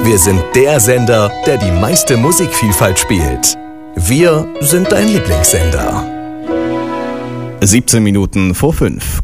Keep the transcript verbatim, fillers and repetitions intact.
Wir sind der Sender, der die meiste Musikvielfalt spielt. Wir sind dein Lieblingssender. siebzehn Minuten vor fünf.